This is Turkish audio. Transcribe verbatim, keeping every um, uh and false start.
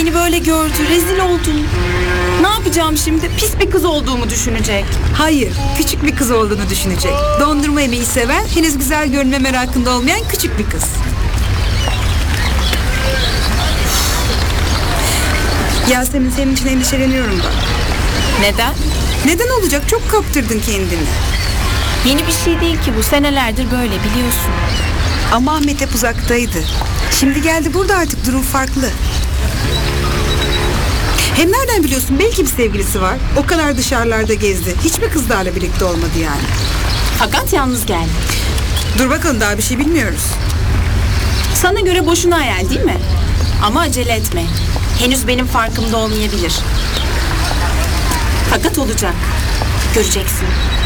Beni böyle gördü, rezil oldum. Ne yapacağım şimdi? Pis bir kız olduğumu düşünecek. Hayır, küçük bir kız olduğunu düşünecek. Dondurma yemeyi seven, henüz güzel görünme merakında olmayan küçük bir kız. Yasemin, senin için endişeleniyorum da. Neden? Neden olacak? Çok kaptırdın kendini. Yeni bir şey değil ki bu. Senelerdir böyle, biliyorsun. Ama Ahmet hep uzaktaydı. Şimdi geldi burada, artık durum farklı. Hem nereden biliyorsun? Belki bir sevgilisi var. O kadar dışarılarda gezdi. Hiçbir kızlarla birlikte olmadı yani. Fakat yalnız geldi. Dur bakalım, daha bir şey bilmiyoruz. Sana göre boşuna hayal değil mi? Ama acele etme. Henüz benim farkımda olmayabilir. Fakat olacak. Göreceksin.